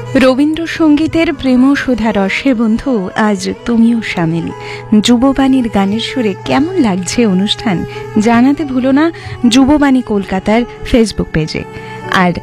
রবীন্দ্রসঙ্গীতের প্রেম সুধা রসে বন্ধু, আজ তুমিও সামিল। যুববাণীর গানের সুরে কেমন লাগছে অনুষ্ঠান জানাতে ভুলো না যুববাণী কলকাতার ফেসবুক পেজে। আর